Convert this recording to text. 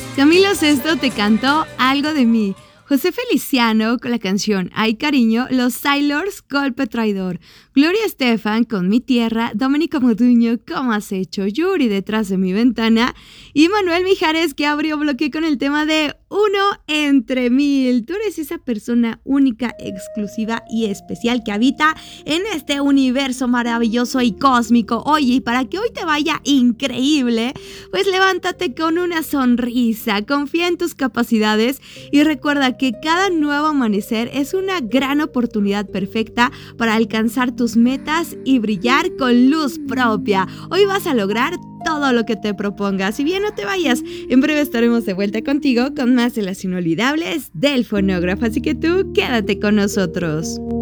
Camilo Sesto te cantó Algo de mí. José Feliciano con la canción Ay Cariño, Los Sailors, Golpe Traidor, Gloria Estefan con Mi Tierra, Domenico Modugno, ¿Cómo has hecho?, Yuri, Detrás de mi ventana, y Manuel Mijares, que abrió bloque con el tema de Uno entre mil. Tú eres esa persona única, exclusiva y especial que habita en este universo maravilloso y cósmico. Oye, y para que hoy te vaya increíble, pues levántate con una sonrisa, confía en tus capacidades y recuerda que cada nuevo amanecer es una gran oportunidad perfecta para alcanzar tus metas y brillar con luz propia. Hoy vas a lograr todo lo que te propongas. Y bien, no te vayas, en breve estaremos de vuelta contigo con más de las inolvidables del fonógrafo, así que tú quédate con nosotros.